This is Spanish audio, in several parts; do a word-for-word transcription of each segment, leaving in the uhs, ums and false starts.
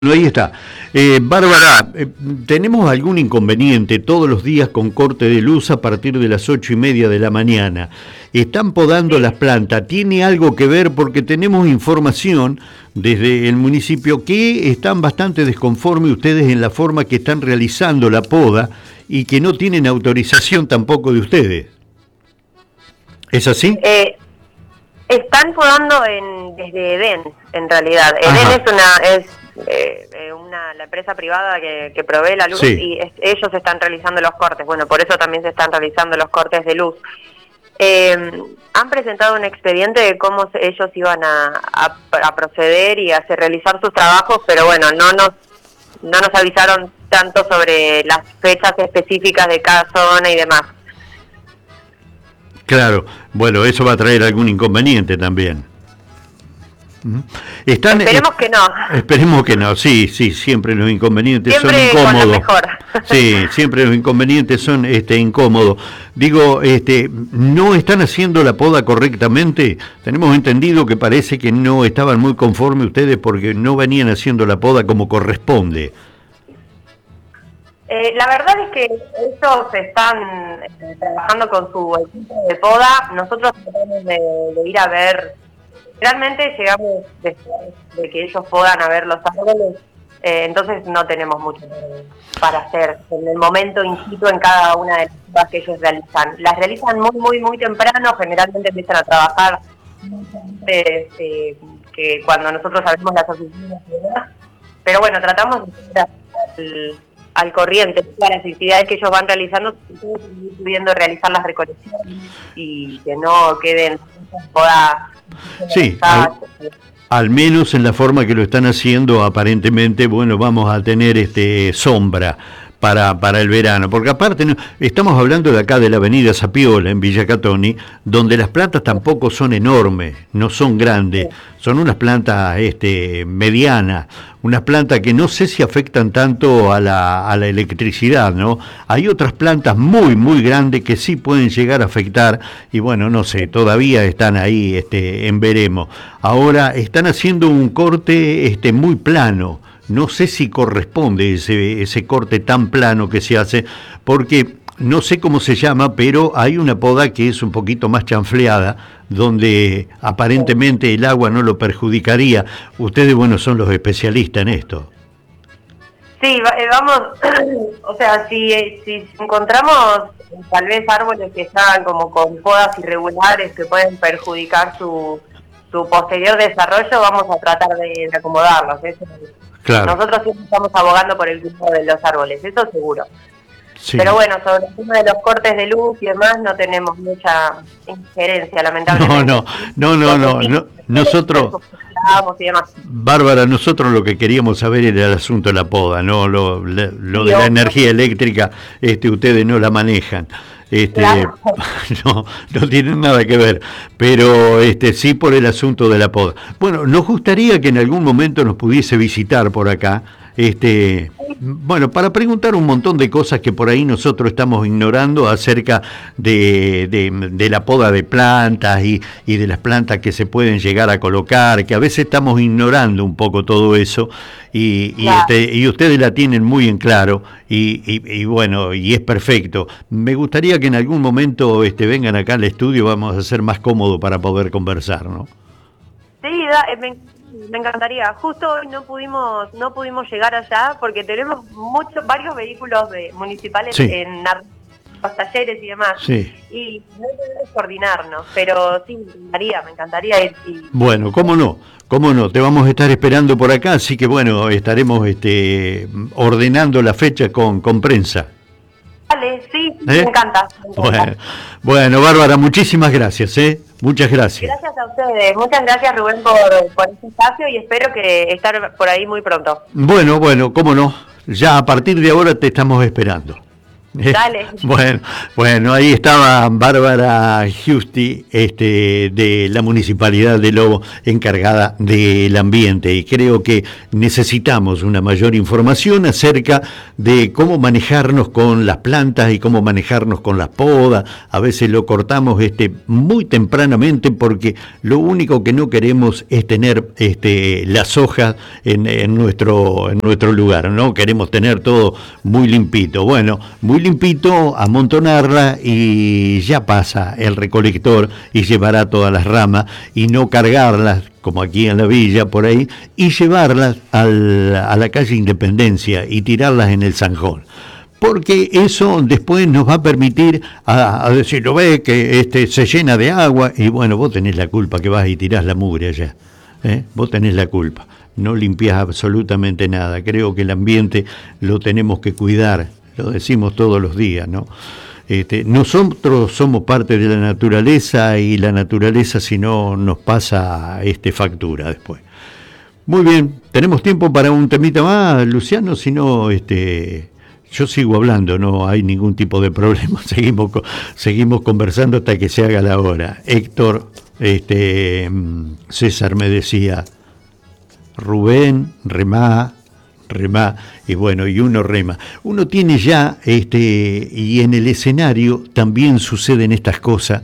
Ahí está. Eh, Bárbara, eh, ¿tenemos algún inconveniente todos los días con corte de luz a partir de las ocho y media de la mañana? Están podando las plantas. ¿Tiene algo que ver? Porque tenemos información desde el municipio que están bastante desconformes ustedes en la forma que están realizando la poda y que no tienen autorización tampoco de ustedes. ¿Es así? Eh, están podando en, desde Edén, en realidad. Edén Ajá. es una... Es, Eh, eh, una la empresa privada que, que provee la luz, sí. y es, ellos están realizando los cortes. Bueno, por eso también se están realizando los cortes de luz. Eh, han presentado un expediente de cómo se, ellos iban a, a, a proceder y a hacer, realizar sus trabajos, pero bueno, no nos no nos avisaron tanto sobre las fechas específicas de cada zona y demás. Claro, bueno, eso va a traer algún inconveniente también. Están, esperemos que no. Esperemos que no, sí, sí, siempre los inconvenientes siempre son incómodos. Con lo mejor. Sí, siempre los inconvenientes son este incómodos. Digo, este, ¿no están haciendo la poda correctamente? Tenemos entendido que parece que no estaban muy conformes ustedes porque no venían haciendo la poda como corresponde. Eh, la verdad es que ellos están eh, trabajando con su equipo de poda. Nosotros tratamos de, de ir a ver. Realmente llegamos después de que ellos puedan a ver los árboles, eh, entonces no tenemos mucho para hacer en el momento in situ en cada una de las cosas que ellos realizan. Las realizan muy, muy, muy temprano, generalmente empiezan a trabajar eh, eh, que cuando nosotros abrimos las oficinas, ¿verdad? Pero bueno, tratamos de estar al, al corriente para las actividades que ellos van realizando, pudiendo realizar las recolecciones y que no queden todas. Sí, al, al menos en la forma que lo están haciendo, aparentemente, bueno, vamos a tener este sombra para, para el verano, porque aparte no, estamos hablando de acá de la avenida Zapiola, en Villa Catoni, donde las plantas tampoco son enormes, no son grandes, son unas plantas este, medianas, unas plantas que no sé si afectan tanto a la, a la electricidad, ¿no? Hay otras plantas muy, muy grandes que sí pueden llegar a afectar, y bueno, no sé, todavía están ahí este, en veremos. Ahora, están haciendo un corte este, muy plano. No sé si corresponde ese, ese corte tan plano que se hace, porque no sé cómo se llama, pero hay una poda que es un poquito más chanfleada, donde aparentemente el agua no lo perjudicaría. Ustedes, bueno, son los especialistas en esto. Sí, vamos, o sea, si, si encontramos tal vez árboles que están como con podas irregulares que pueden perjudicar su, su posterior desarrollo, vamos a tratar de, de acomodarlos. Eso Claro. Nosotros siempre estamos abogando por el cuidado de los árboles, eso seguro. Sí. Pero bueno, sobre el tema de los cortes de luz y demás no tenemos mucha injerencia, lamentablemente. No, no, no, no, no, no. Nosotros, y demás. Bárbara, nosotros lo que queríamos saber era el asunto de la poda, no lo, lo, lo de la energía eléctrica, este, ustedes no la manejan. Este, claro. no, no tienen nada que ver, pero este sí por el asunto de la poda. Bueno, nos gustaría que en algún momento nos pudiese visitar por acá, este, bueno, para preguntar un montón de cosas que por ahí nosotros estamos ignorando acerca de, de, de la poda de plantas y, y de las plantas que se pueden llegar a colocar, que a veces estamos ignorando un poco todo eso. Y, y, claro. este, y ustedes la tienen muy en claro y, y, y bueno, y es perfecto. Me gustaría que en algún momento este, vengan acá al estudio, vamos a ser más cómodo para poder conversar, ¿no? Sí, da, me, me encantaría. Justo hoy no pudimos no pudimos llegar allá porque tenemos muchos varios vehículos de, municipales sí. en los talleres y demás. Sí. Y no podemos coordinarnos, pero sí, me encantaría, me encantaría ir. Y... Bueno, ¿cómo no? ¿Cómo no? Te vamos a estar esperando por acá, así que bueno, estaremos este, ordenando la fecha con, con prensa. Vale, sí, ¿Eh? me, encanta, me encanta. Bueno, bueno, Bárbara, muchísimas gracias, ¿eh? Muchas gracias. Gracias a ustedes, muchas gracias Rubén por, por este espacio y espero que estar por ahí muy pronto. Bueno, bueno, cómo no, ya a partir de ahora te estamos esperando. Dale. Bueno, bueno, ahí estaba Bárbara Giusti, este, de la Municipalidad de Lobo, encargada del ambiente, y creo que necesitamos una mayor información acerca de cómo manejarnos con las plantas y cómo manejarnos con las podas. A veces lo cortamos este, muy tempranamente porque lo único que no queremos es tener este, las hojas en, en, nuestro, en nuestro lugar, ¿no? Queremos tener todo muy limpito. Bueno, muy limpito, amontonarla y ya pasa el recolector y llevará todas las ramas y no cargarlas como aquí en la villa por ahí y llevarlas al, a la calle Independencia y tirarlas en el zanjón, porque eso después nos va a permitir a, a decir, lo ve que este se llena de agua y bueno, vos tenés la culpa que vas y tirás la mugre allá, ¿eh? Vos tenés la culpa, no limpiás absolutamente nada. Creo que el ambiente lo tenemos que cuidar. Lo decimos todos los días, ¿no? Este, nosotros somos parte de la naturaleza y la naturaleza si no nos pasa este, factura después. Muy bien, tenemos tiempo para un temita más, Luciano, si no, este, yo sigo hablando, no hay ningún tipo de problema, seguimos, seguimos conversando hasta que se haga la hora. Héctor, este, César me decía, Rubén, remá, remá, y bueno, y uno rema. Uno tiene ya, este, y en el escenario también suceden estas cosas,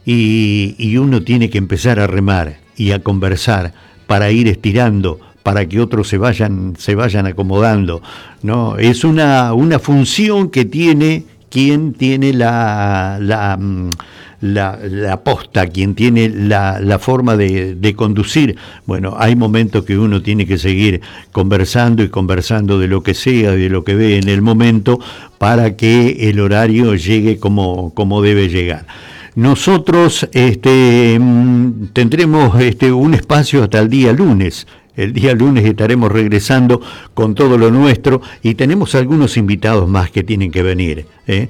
y, y uno tiene que empezar a remar y a conversar para ir estirando, para que otros se vayan, se vayan acomodando, ¿no? Es una, una función que tiene quien tiene la, la, la, la posta, quien tiene la, la forma de, de conducir. Bueno, hay momentos que uno tiene que seguir conversando y conversando de lo que sea, de lo que ve en el momento, para que el horario llegue como, como debe llegar. Nosotros este, tendremos este, un espacio hasta el día lunes. El día lunes estaremos regresando con todo lo nuestro y tenemos algunos invitados más que tienen que venir, ¿eh?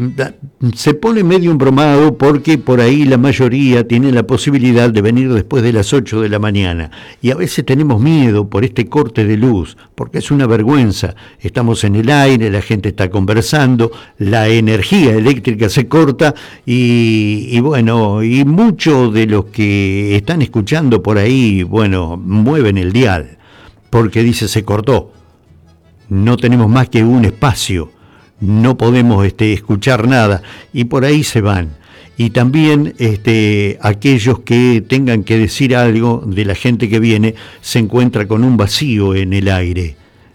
Se pone medio embromado porque por ahí la mayoría tiene la posibilidad de venir después de las ocho de la mañana y a veces tenemos miedo por este corte de luz, porque es una vergüenza. Estamos en el aire, la gente está conversando, la energía eléctrica se corta y, y bueno, y muchos de los que están escuchando por ahí, bueno, mueven el dial porque dice se cortó, no tenemos más que un espacio, no podemos este, escuchar nada y por ahí se van. Y también este, aquellos que tengan que decir algo de la gente que viene se encuentra con un vacío en el aire,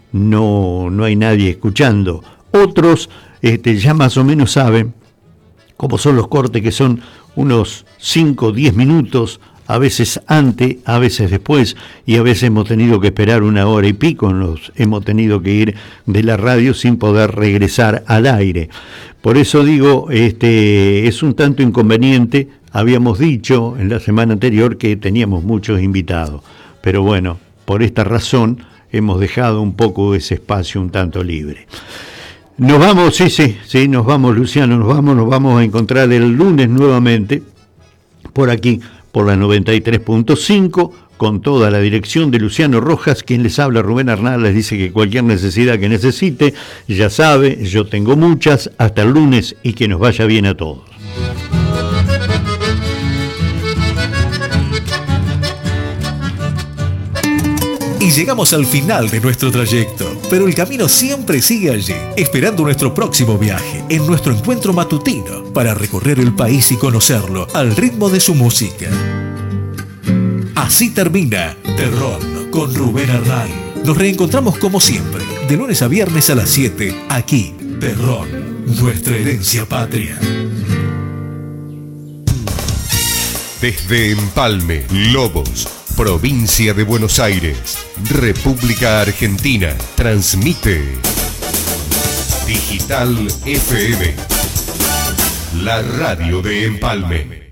no, no hay nadie escuchando. Otros este, ya más o menos saben cómo son los cortes, que son unos cinco o diez minutos, a veces antes, a veces después, y a veces hemos tenido que esperar una hora y pico, nos hemos tenido que ir de la radio sin poder regresar al aire. Por eso digo, este, es un tanto inconveniente. Habíamos dicho en la semana anterior que teníamos muchos invitados, pero bueno, por esta razón hemos dejado un poco ese espacio un tanto libre. Nos vamos, sí, sí, sí, nos vamos, Luciano, nos vamos, nos vamos a encontrar el lunes nuevamente por aquí, por la noventa y tres punto cinco, con toda la dirección de Luciano Rojas. Quien les habla, Rubén Arnal, les dice que cualquier necesidad que necesite, ya sabe, yo tengo muchas. Hasta el lunes y que nos vaya bien a todos. Y llegamos al final de nuestro trayecto, pero el camino siempre sigue allí, esperando nuestro próximo viaje, en nuestro encuentro matutino, para recorrer el país y conocerlo al ritmo de su música. Así termina Terrón con Rubén Arnal. Nos reencontramos como siempre, de lunes a viernes a las siete, aquí, Terrón, nuestra herencia patria. Desde Empalme, Lobos, provincia de Buenos Aires, República Argentina, transmite Digital F M, la radio de Empalme.